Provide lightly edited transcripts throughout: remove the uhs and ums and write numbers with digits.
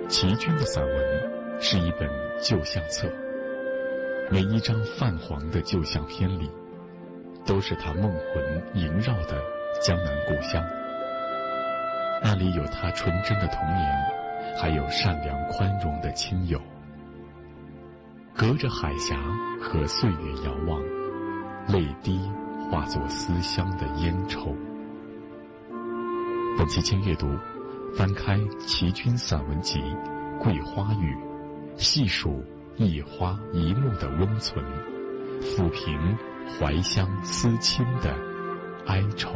齐君的散文是一本旧相册，每一张泛黄的旧相片里，都是他梦魂萦绕的江南故乡。那里有他纯真的童年，还有善良宽容的亲友。隔着海峡和岁月遥望，泪滴化作思乡的烟抽。本期轻阅读，翻开齐君散文集《桂花雨》，细数一花一木的温存，抚平怀乡思亲的哀愁。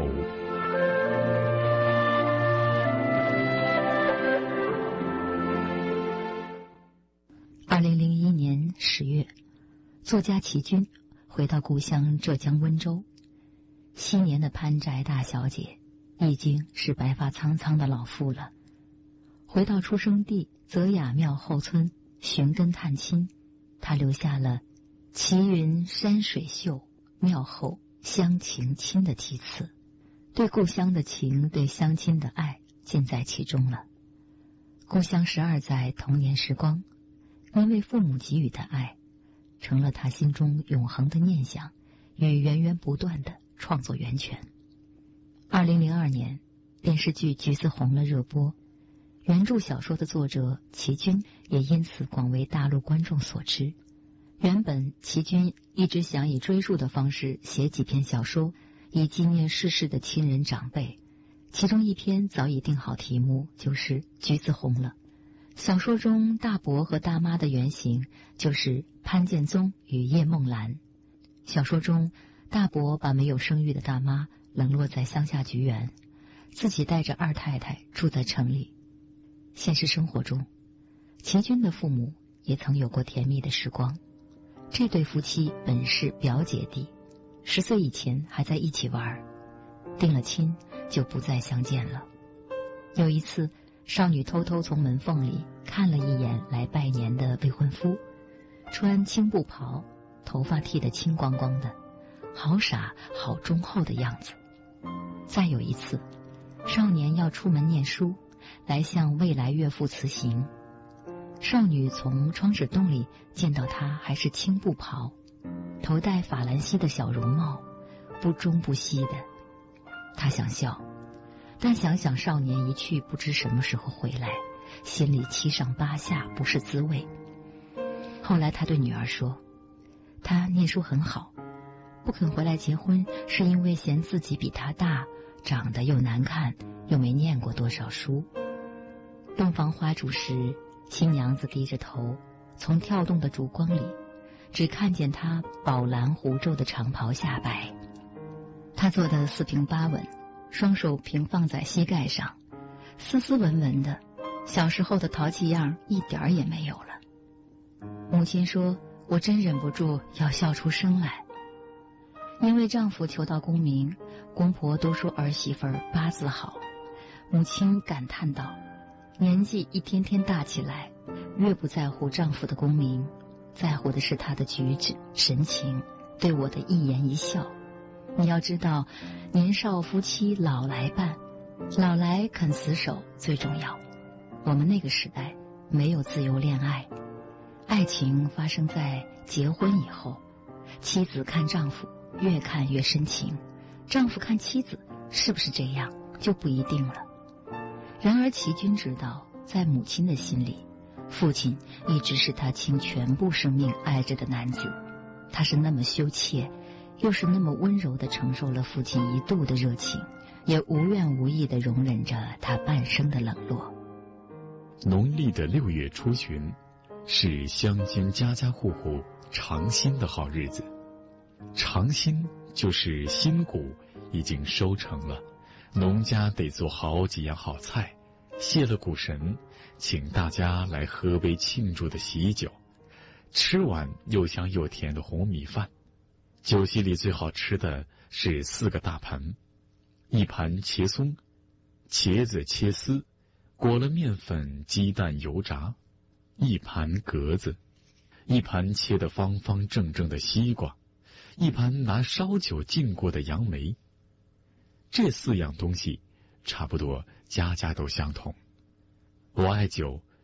2001年10月，作家齐君回到故乡浙江温州。昔年的潘宅大小姐已经是白发苍苍的老妇了。回到出生地泽雅庙后村寻根探亲，他留下了“齐云山水秀，庙后乡情亲”的题词，对故乡的情，对乡亲的爱尽在其中了。故乡12载童年时光，因为父母给予的爱，成了他心中永恒的念想与源源不断的创作源泉。2002年，电视剧《橘子红了》热播，原著小说的作者齐君也因此广为大陆观众所知。原本齐君一直想以追溯的方式写几篇小说，以纪念逝世的亲人长辈，其中一篇早已定好题目，就是《橘子红了》。小说中大伯和大妈的原型就是潘建宗与叶梦兰。小说中大伯把没有生育的大妈冷落在乡下菊园，自己带着二太太住在城里。现实生活中，齐君的父母也曾有过甜蜜的时光。这对夫妻本是表姐弟，10岁以前还在一起玩，定了亲就不再相见了。有一次，少女偷偷从门缝里看了一眼来拜年的未婚夫，穿青布袍，头发剃得青光光的，好傻好忠厚的样子。再有一次，少年要出门念书，来向未来岳父辞行。少女从窗纸洞里见到他还是青布袍，头戴法兰西的小绒帽，不中不西的。她想笑，但想想少年一去不知什么时候回来，心里七上八下，不是滋味。后来她对女儿说，他念书很好，不肯回来结婚是因为嫌自己比他大，长得又难看，又没念过多少书。洞房花烛时，新娘子低着头，从跳动的烛光里只看见她宝蓝狐皱的长袍下摆。她做的4平8稳，双手平放在膝盖上，斯斯文文的，小时候的淘气样一点儿也没有了。母亲说，我真忍不住要笑出声来。因为丈夫求到功名，公婆都说儿媳妇八字好。母亲感叹道，年纪一天天大起来，越不在乎丈夫的功名，在乎的是他的举止神情，对我的一言一笑。你要知道，年少夫妻老来伴，老来肯死守最重要。我们那个时代没有自由恋爱，爱情发生在结婚以后，妻子看丈夫越看越深情，丈夫看妻子是不是这样就不一定了。然而齐君知道，在母亲的心里，父亲一直是他倾全部生命爱着的男子。他是那么羞怯，又是那么温柔地承受了父亲一度的热情，也无怨无义地容忍着他半生的冷落。 农历的6月初旬，是乡间家家户户尝新的好日子。尝新就是新谷已经收成了，农家得做好几样好菜，谢了谷神，请大家来喝杯庆祝的喜酒，吃碗又香又甜的红米饭。酒席里最好吃的是4个大盘，一盘茄松，茄子切丝，裹了面粉鸡蛋油炸；一盘格子，一盘切得方方正正的西瓜，一盘拿烧酒浸过的杨梅。这4样东西差不多家家都相同。我爱酒，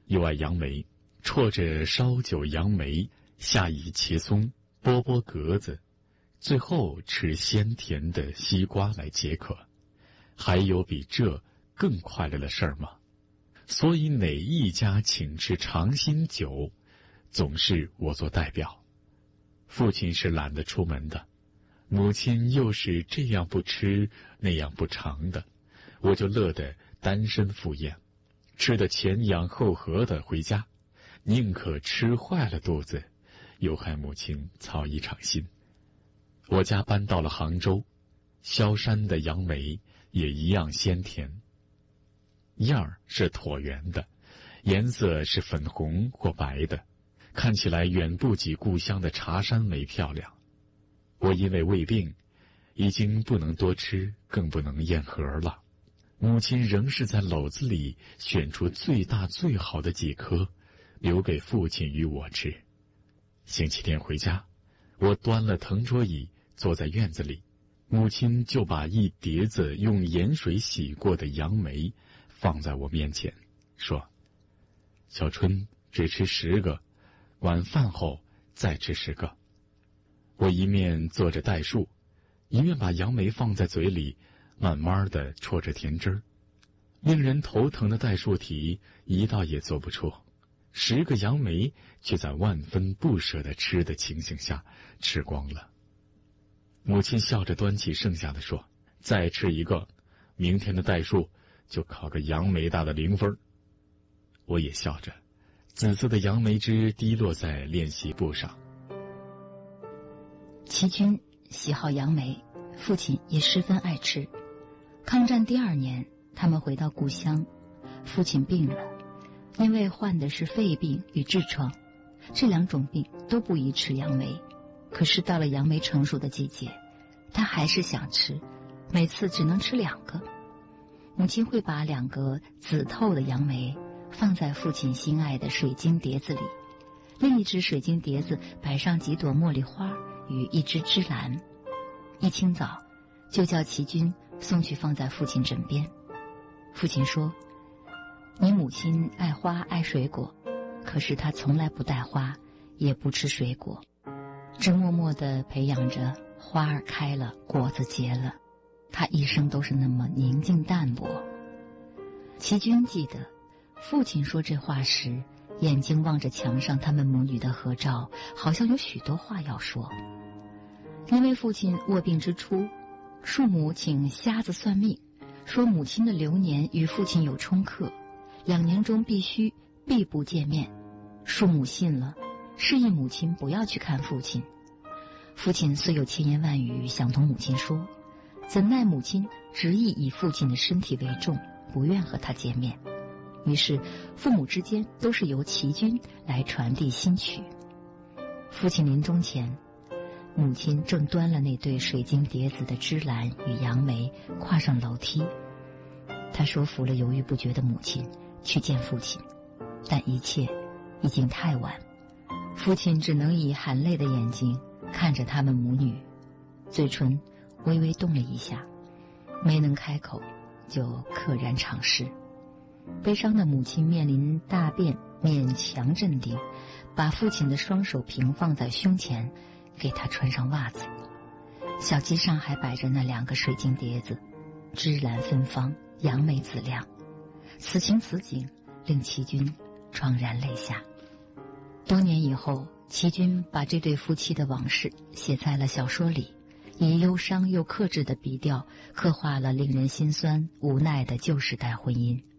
又爱杨梅，绰着烧酒杨梅，下以茄松，剥剥格子，最后吃鲜甜的西瓜来解渴。还有比这更快乐的事儿吗？所以哪一家请吃尝新酒，总是我做代表。父亲是懒得出门的，母亲又是这样不吃那样不尝的，我就乐得单身赴宴，吃得前仰后合的回家，宁可吃坏了肚子，又害母亲操一场心。我家搬到了杭州，萧山的杨梅也一样鲜甜，样儿是椭圆的，颜色是粉红或白的，看起来远不及故乡的茶山梅漂亮。我因为胃病，已经不能多吃，更不能咽核了。母亲仍是在篓子里选出最大最好的几颗，留给父亲与我吃。星期天回家，我端了藤桌椅，坐在院子里，母亲就把一碟子用盐水洗过的杨梅放在我面前，说：“小春只吃10个，晚饭后再吃10个。”我一面做着代数，一面把杨梅放在嘴里，慢慢地啜着甜汁儿。令人头疼的代数题一道也做不出，10个杨梅却在万分不舍地吃的情形下吃光了。母亲笑着端起剩下的说：“再吃1个，明天的代数就考个杨梅大的0分。”我也笑着，紫色的杨梅汁滴落在练习簿上。 齐军喜好杨梅，父亲也十分爱吃。抗战第2年，他们回到故乡，父亲病了，因为患的是肺病与痔疮，这2种病都不宜吃杨梅。可是到了杨梅成熟的季节，他还是想吃，每次只能吃2个。母亲会把2个紫透的杨梅放在父亲心爱的水晶碟子里，另一只水晶碟子摆上几朵茉莉花与一只芝兰。一清早就叫齐军送去放在父亲枕边。父亲说：“你母亲爱花爱水果，可是她从来不带花，也不吃水果，只默默地培养着花儿开了，果子结了。她一生都是那么宁静淡泊。”齐军记得父亲说这话时，眼睛望着墙上他们母女的合照，好像有许多话要说。因为父亲卧病之初，庶母请瞎子算命，说母亲的流年与父亲有冲克，2年中必不见面。庶母信了，示意母亲不要去看父亲。父亲虽有千言万语想同母亲说，怎奈母亲执意以父亲的身体为重，不愿和他见面。于是父母之间都是由齐军来传递新曲。父亲临终前，母亲正端了那对水晶碟子的芝兰与杨梅跨上楼梯。他说服了犹豫不决的母亲去见父亲，但一切已经太晚。父亲只能以含泪的眼睛看着他们母女，嘴唇微微动了一下，没能开口，就溘然长逝。悲伤的母亲面临大便，勉强镇定，把父亲的双手平放在胸前，给他穿上袜子。小鸡上还摆着那2个水晶碟子，芝兰芬芳，杨梅紫亮。此情此景令齐军怆然泪下。多年以后，齐军把这对夫妻的往事写在了小说里，以忧伤又克制的笔调刻画了令人心酸无奈的旧时代婚姻。